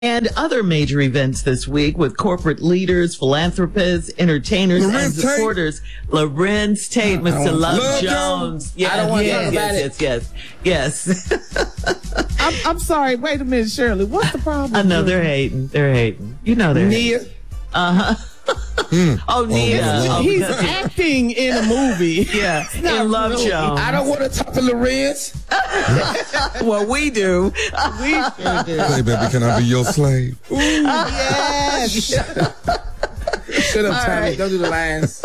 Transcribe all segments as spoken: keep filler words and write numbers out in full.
And other major events this week with corporate leaders, philanthropists, entertainers, Lorenz and supporters. Tate. Lorenz Tate, Mister Love, Love Jones. Yes, I don't want yes, to talk about yes, yes, yes, yes. I'm, I'm sorry. Wait a minute, Shirley. What's the problem? I know they're hating. They're hating. You know they're Nia. hating. Uh huh. Mm. Oh, Nia. Oh, he's acting in a movie. Yeah, in Love Jones. I don't want to talk to Lorenz. Well, we do. We sure do. Say, baby, can I be your slave? Ooh, yes. Shut up, All Tommy. right. Don't do the lines.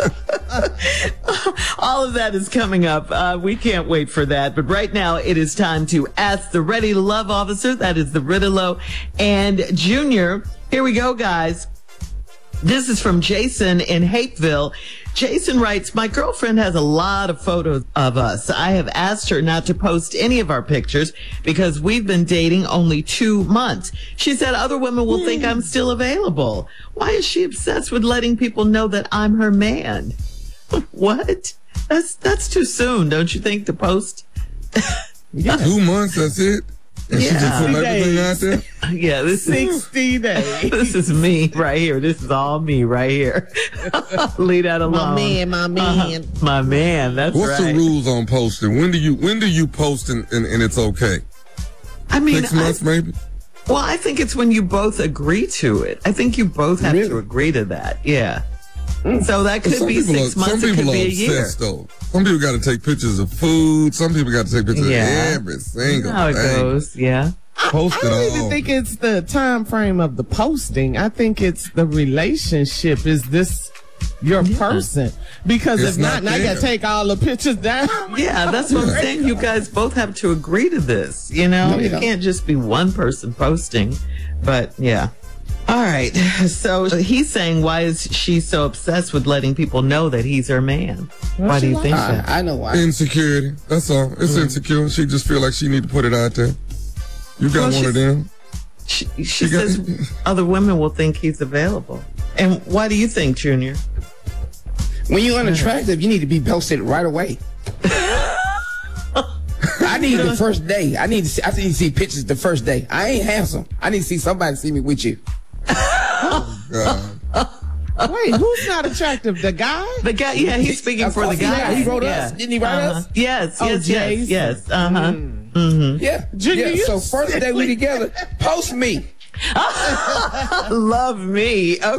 All of that is coming up. Uh, we can't wait for that. But right now, it is time to ask the Ready to Love officer. That is the Ridolo and Junior. Here we go, guys. This is from Jason in Hapeville. Jason writes, my girlfriend has a lot of photos of us. I have asked her not to post any of our pictures because we've been dating only two months. She said other women will think I'm still available. Why is she obsessed with letting people know that I'm her man? What? That's, that's too soon, don't you think, to post? Yeah. Two months, that's it? And Yeah. she just put everything out there? Yeah, this is sixty days. this is me right here. This is all me right here. Leave that alone. My man, my man. Uh-huh. My man, that's What's right. the rules on posting? When do you when do you post and, and, and it's okay? I mean, Six months, I, maybe? well, I think it's when you both agree to it. I think you both have Really? to agree to that. Yeah. So that could Some be people six are, months. Some It people could are be a year. obsessed, though. Some people got to take pictures of food. Some people got to take pictures Yeah. of every single How it thing. goes. Yeah. Post I it don't all. even think it's the time frame of the posting. I think it's the relationship. Is this your person? Because It's if not, not now you there. gotta take all the pictures down. Yeah, that's what I'm saying. You guys both have to agree to this. You know, No, you it don't. can't just be one person posting. But yeah. All right. So he's saying, why is she so obsessed with letting people know that he's her man? Why do you think I, that? I know why. Insecurity. That's all. It's Mm. insecure. She just feel like she need to put it out there. You got Well, one she's- of them. She, she You got- says other women will think he's available. And why do you think, Junior? When you're unattractive, you need to be posted right away. I need the first day. I need to see, I need to see pictures the first day. I ain't handsome. I need to see somebody see me with you. God. Wait, who's not attractive? The guy? The guy, yeah, he's speaking Of for the course he guy. is. He wrote yeah. us. Didn't he write Uh-huh. us? Yes, Oh, yes, yes, Jason. yes. Uh huh. Mm-hmm. Yeah. Junior, yeah. you So first day we together, post me. Love me.